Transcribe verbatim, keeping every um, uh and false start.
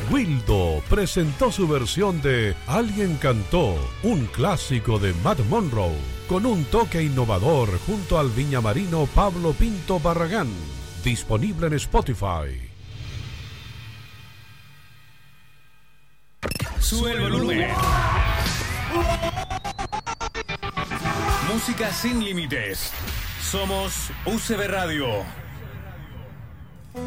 Wildo presentó su versión de Alguien cantó, un clásico de Matt Monroe, con un toque innovador junto al viñamarino Pablo Pinto Barragán. Disponible en Spotify. Sube el volumen. Música sin límites. Somos U C B Radio.